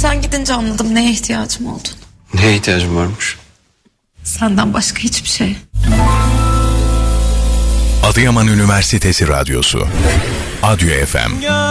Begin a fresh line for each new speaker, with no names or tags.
Sen gidince anladım neye ihtiyacım olduğunu.
Neye ihtiyacım varmış?
Senden başka hiçbir şey.
Adıyaman Üniversitesi Radyosu. Adyo FM.